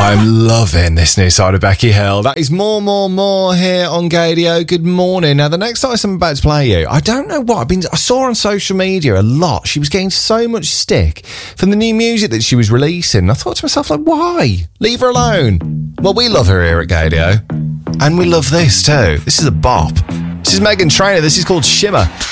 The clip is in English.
I'm loving this new side of Becky Hill. That is more here on Gadio. Good morning. Now, the next artist I'm about to play you, I don't know what. I saw her on social media a lot. She was getting so much stick from the new music that she was releasing. I thought to myself, like, why? Leave her alone. Well, we love her here at Gadio. And we love this too. This is a bop. This is Meghan Trainor. This is called Shimmer.